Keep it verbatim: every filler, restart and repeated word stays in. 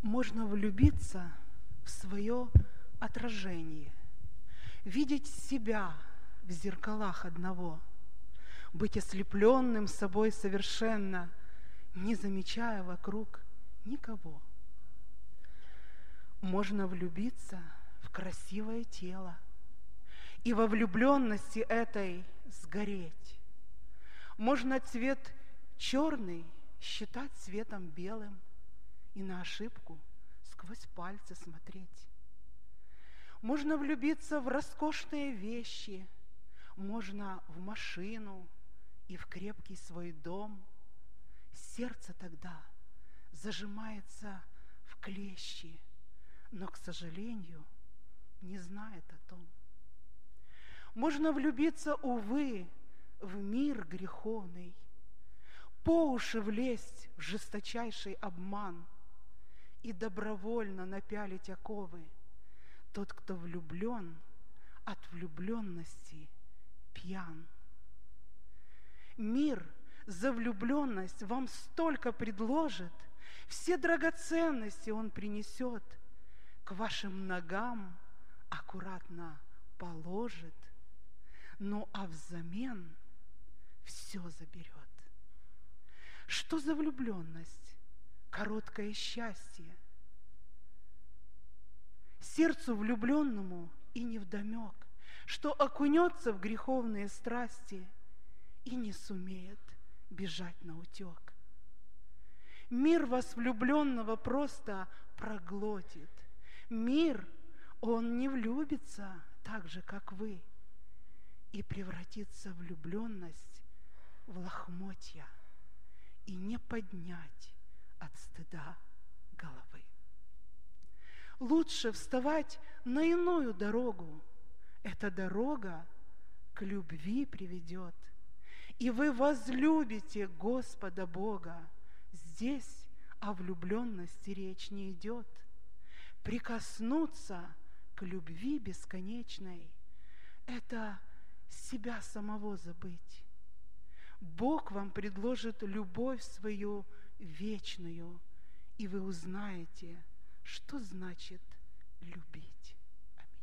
Можно влюбиться в свое отражение, видеть себя в зеркалах одного, быть ослепленным собой совершенно, не замечая вокруг никого. Можно влюбиться в красивое тело и во влюбленности этой сгореть. Можно цвет черный считать цветом белым и на ошибку сквозь пальцы смотреть. Можно влюбиться в роскошные вещи, можно в машину и в крепкий свой дом. Сердце тогда зажимается в клещи, но, к сожалению, не знает о том. Можно влюбиться, увы, в мир греховный, по уши влезть в жесточайший обман и добровольно напялить оковы. Тот, кто влюблен, от влюбленности пьян. Мир за влюбленность вам столько предложит, все драгоценности он принесет, к вашим ногам аккуратно положит, ну а взамен все заберет. Что за влюбленность? Короткое счастье. Сердцу влюбленному и невдомек, что окунется в греховные страсти и не сумеет бежать наутек. Мир вас влюбленного просто проглотит. Мир, он не влюбится так же, как вы, и превратится влюбленность в лохмотья и не поднять от стыда головы. Лучше вставать на иную дорогу. Эта дорога к любви приведет, и вы возлюбите Господа Бога. Здесь о влюбленности речь не идет. Прикоснуться к любви бесконечной – это себя самого забыть. Бог вам предложит любовь свою вечную, и вы узнаете, что значит любить.